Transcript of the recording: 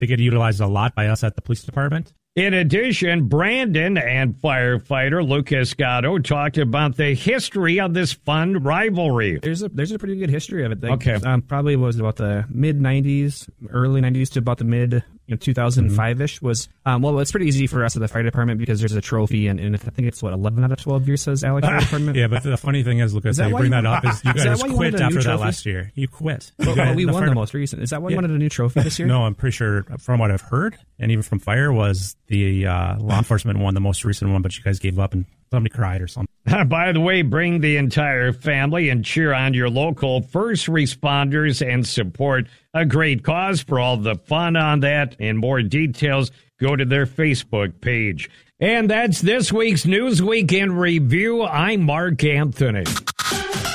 They get utilized a lot by us at the police department. In addition, Brandon and firefighter Lucas Gatto talked about the history of this fun rivalry. There's a pretty good history of it. Okay. Probably was about the mid-'90s, early 90s to about the mid 2005-ish was, well, it's pretty easy for us at the fire department because there's a trophy, and I think it's, 11 out of 12 years says Alex Fire Department? Yeah, but the funny thing is, Lucas, you bring that up, is you guys quit after that last year. You quit. Well, we won the most recent. Is that why you wanted a new trophy this year? No, I'm pretty sure, from what I've heard, and even from fire, was the law enforcement won the most recent one, but you guys gave up and somebody cried or something. By the way, bring the entire family and cheer on your local first responders and support a great cause. For all the fun on that and more details, go to their Facebook page. And that's this week's Newsweek in Review. I'm Mark Anthony.